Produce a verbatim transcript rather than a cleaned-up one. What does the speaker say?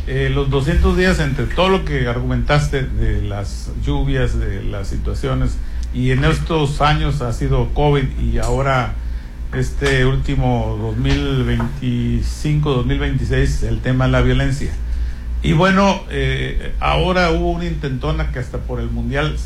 eh, los doscientos días, entre todo lo que argumentaste de las lluvias, de las situaciones, y en estos años ha sido COVID y ahora este último dos mil veinticinco, dos mil veintiséis, el tema de la violencia. Y bueno, eh, ahora hubo una intentona que hasta por el Mundial